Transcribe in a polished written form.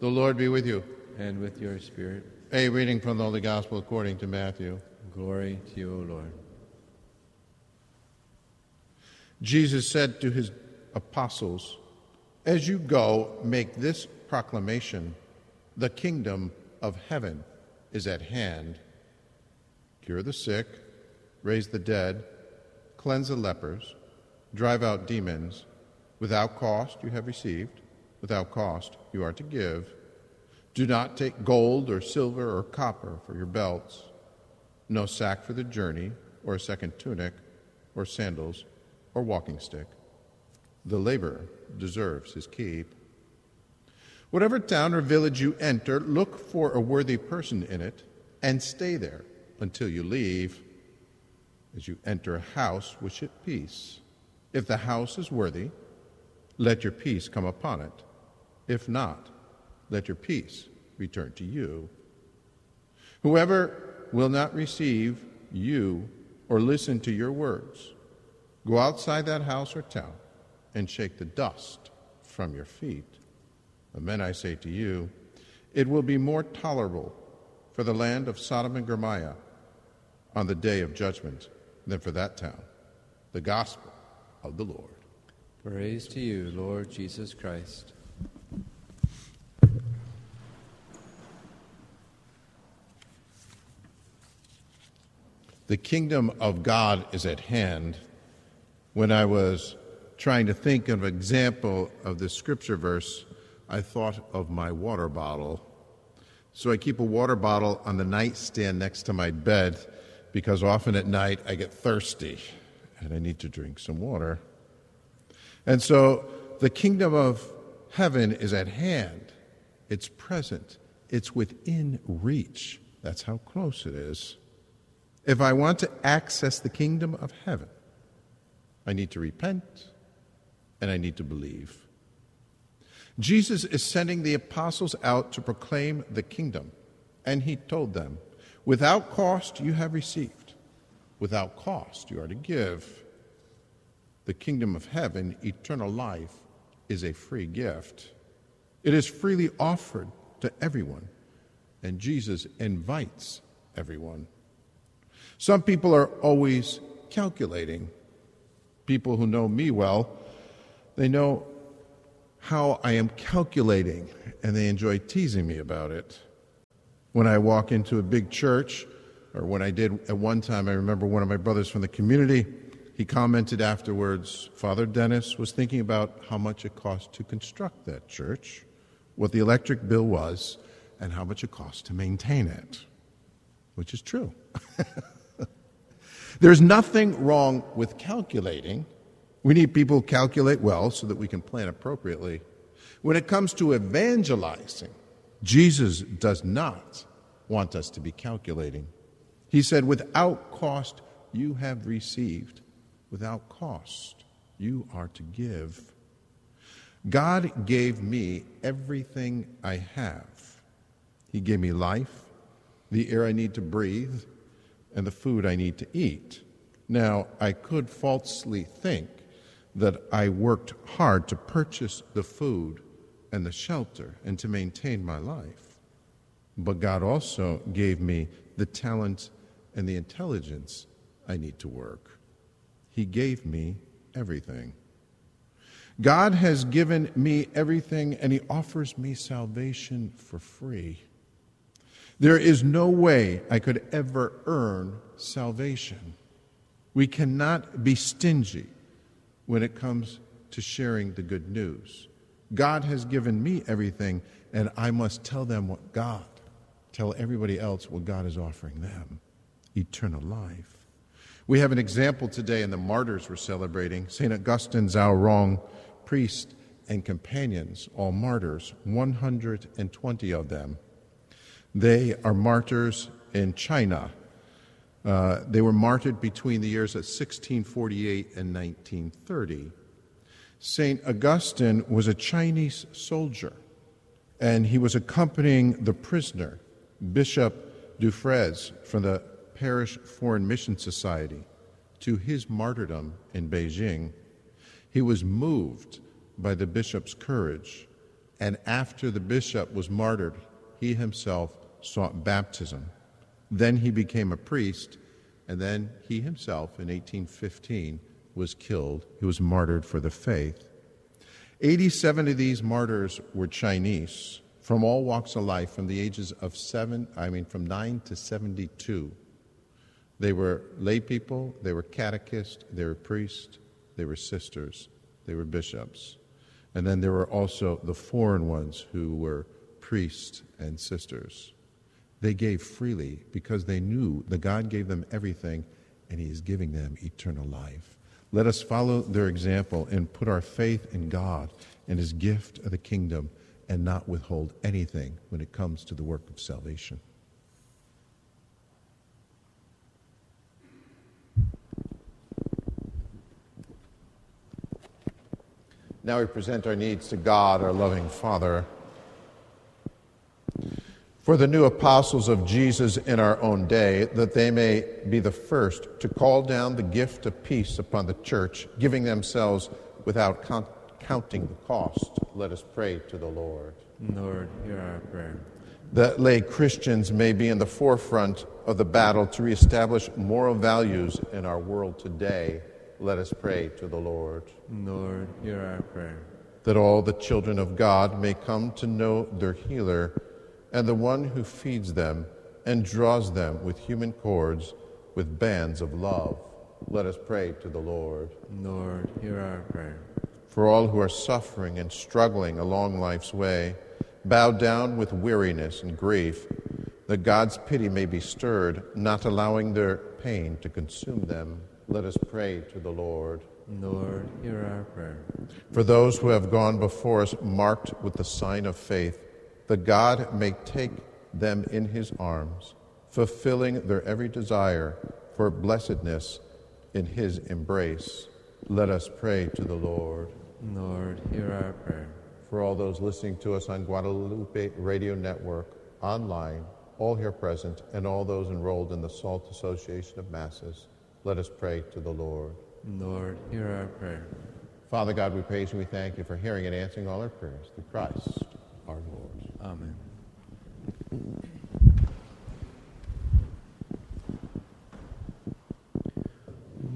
The Lord be with you. And with your spirit. A reading from the Holy Gospel according to Matthew. Glory to you, O Lord. Jesus said to his apostles, "As you go, make this proclamation: the kingdom of heaven is at hand. Cure the sick, raise the dead, cleanse the lepers, drive out demons. Without cost you have received, without cost you are to give. Do not take gold or silver or copper for your belts, no sack for the journey, or a second tunic, or sandals, or walking stick. The laborer deserves his keep. Whatever town or village you enter, look for a worthy person in it, and stay there until you leave. As you enter a house, wish it peace. If the house is worthy, let your peace come upon it. If not, let your peace return to you. Whoever will not receive you or listen to your words, go outside that house or town and shake the dust from your feet. Amen, I say to you, it will be more tolerable for the land of Sodom and Gomorrah on the day of judgment than for that town." The Gospel of the Lord. Praise to you, Lord Jesus Christ. The kingdom of God is at hand. When I was trying to think of an example of this scripture verse, I thought of my water bottle. So I keep a water bottle on the nightstand next to my bed because often at night I get thirsty and I need to drink some water. And so the kingdom of heaven is at hand. It's present. It's within reach. That's how close it is. If I want to access the kingdom of heaven, I need to repent and I need to believe. Jesus is sending the apostles out to proclaim the kingdom, and he told them, "Without cost you have received, without cost you are to give." The kingdom of heaven, eternal life, is a free gift. It is freely offered to everyone, and Jesus invites everyone. Some people are always calculating. People who know me well, they know how I am calculating, and they enjoy teasing me about it. When I walk into a big church, or when I did at one time, I remember one of my brothers from the community, he commented afterwards, "Father Dennis was thinking about how much it cost to construct that church, what the electric bill was, and how much it cost to maintain it," which is true. There's nothing wrong with calculating. We need people who calculate well so that we can plan appropriately. When it comes to evangelizing, Jesus does not want us to be calculating. He said, "Without cost you have received. Without cost you are to give." God gave me everything I have. He gave me life, the air I need to breathe, and the food I need to eat. Now, I could falsely think that I worked hard to purchase the food and the shelter and to maintain my life. But God also gave me the talent and the intelligence I need to work. He gave me everything. God has given me everything, and he offers me salvation for free. There is no way I could ever earn salvation. We cannot be stingy when it comes to sharing the good news. God has given me everything, and I must tell everybody else what God is offering them: eternal life. We have an example today in the martyrs we're celebrating. St. Augustine, Zhao Rong, priest and companions, all martyrs, 120 of them. They are martyrs in China. They were martyred between the years of 1648 and 1930. St. Augustine was a Chinese soldier, and he was accompanying the prisoner, Bishop Dufresne, from the Parish Foreign Mission Society to his martyrdom in Beijing. He was moved by the bishop's courage, And after the bishop was martyred, he himself sought baptism. Then he became a priest, and then he himself, in 1815, was killed. He was martyred for the faith. 87 of these martyrs were Chinese, from all walks of life, from the ages of from 9 to 72. They were lay people, they were catechists, they were priests, they were sisters, they were bishops. And then there were also the foreign ones who were priests and sisters. They gave freely because they knew that God gave them everything and he is giving them eternal life. Let us follow their example and put our faith in God and his gift of the kingdom and not withhold anything when it comes to the work of salvation. Now we present our needs to God, our loving Father. For the new apostles of Jesus in our own day, that they may be the first to call down the gift of peace upon the church, giving themselves without counting the cost. Let us pray to the Lord. Lord, hear our prayer. That lay Christians may be in the forefront of the battle to reestablish moral values in our world today. Let us pray to the Lord. Lord, hear our prayer. That all the children of God may come to know their healer and the one who feeds them and draws them with human cords, with bands of love. Let us pray to the Lord. Lord, hear our prayer. For all who are suffering and struggling along life's way, bowed down with weariness and grief, that God's pity may be stirred, not allowing their pain to consume them. Let us pray to the Lord. Lord, hear our prayer. For those who have gone before us marked with the sign of faith, that God may take them in his arms, fulfilling their every desire for blessedness in his embrace. Let us pray to the Lord. Lord, hear our prayer. For all those listening to us on Guadalupe Radio Network, online, all here present, and all those enrolled in the SALT Association of Masses, let us pray to the Lord. Lord, hear our prayer. Father God, we praise and we thank you for hearing and answering all our prayers through Christ our Lord. Amen.